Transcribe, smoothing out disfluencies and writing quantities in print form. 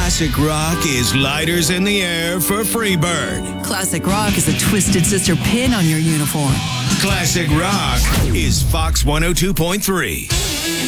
Classic Rock is lighters in the air for Freebird. Classic Rock is a Twisted Sister pin on your uniform. Classic Rock is Fox 102.3.